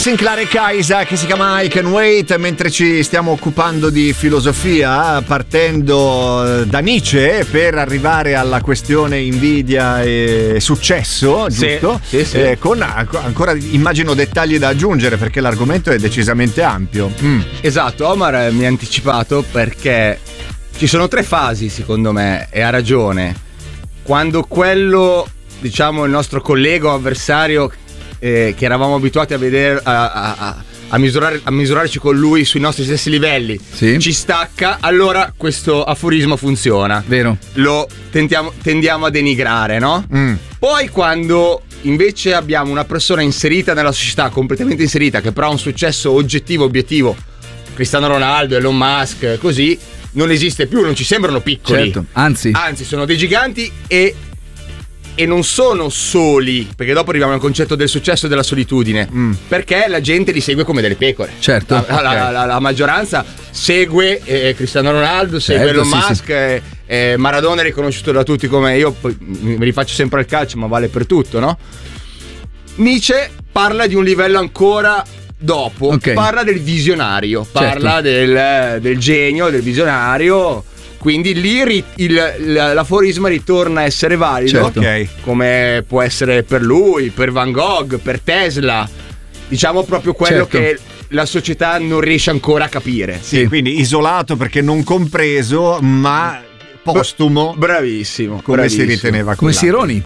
Sinclair e Kaisa, che si chiama I Can Wait, mentre ci stiamo occupando di filosofia, partendo da Nietzsche per arrivare alla questione invidia e successo, giusto? Sì. Con ancora immagino dettagli da aggiungere, perché l'argomento è decisamente ampio. Esatto, Omar mi ha anticipato, perché ci sono 3 fasi secondo me, e ha ragione. Quando quello, diciamo, il nostro collega o avversario che eravamo abituati a vedere, a misurarci con lui sui nostri stessi livelli, ci stacca, allora questo aforismo funziona. Vero. Lo tendiamo a denigrare, no? Poi quando invece abbiamo una persona inserita nella società, completamente inserita, che però ha un successo oggettivo, obiettivo, Cristiano Ronaldo, Elon Musk, così, non esiste più, non ci sembrano piccoli. Certo, anzi sono dei giganti e non sono soli, perché dopo arriviamo al concetto del successo e della solitudine, perché la gente li segue come delle pecore. Certo. La maggioranza segue Cristiano Ronaldo, segue Elon Musk. Maradona è riconosciuto da tutti come, io poi mi rifaccio sempre al calcio, ma vale per tutto, no? Nietzsche parla di un livello ancora dopo, parla del visionario, parla del genio, del visionario. Quindi lì l'aforisma ritorna a essere valido, come può essere per lui, per Van Gogh, per Tesla. Diciamo proprio quello che la società non riesce ancora a capire. Sì, quindi isolato perché non compreso, ma postumo. Bravissimo. Come si riteneva. Come Sironi.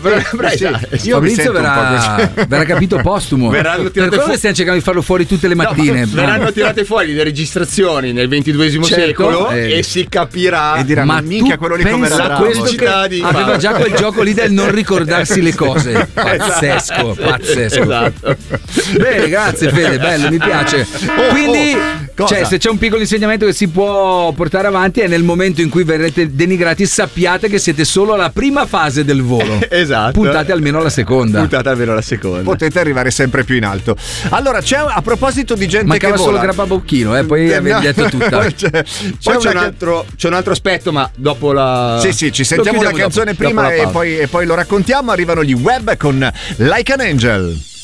Io Fabrizio verrà capito postumo. Per quello stiamo cercando di farlo fuori tutte le mattine. Verranno tirate fuori le registrazioni nel XXII secolo e si capirà. E diranno, ma minchia, quello lì come era bravo. Questo che aveva già quel gioco lì del non ricordarsi le cose. Pazzesco. Esatto. Bene, grazie Fede, bello, mi piace. Quindi se c'è un piccolo insegnamento che si può portare avanti, è nel momento in cui verrete denigrati, sappiate che siete solo alla prima fase del volo. Esatto. Puntate almeno alla seconda. Potete arrivare sempre più in alto. Allora, c'è, a proposito di gente mancava che vola, solo Grappabocchino, poi avevi detto tutta. c'è un altro aspetto, ma dopo la... Sì, ci sentiamo una canzone prima e poi lo raccontiamo. Arrivano gli Web con Like an Angel.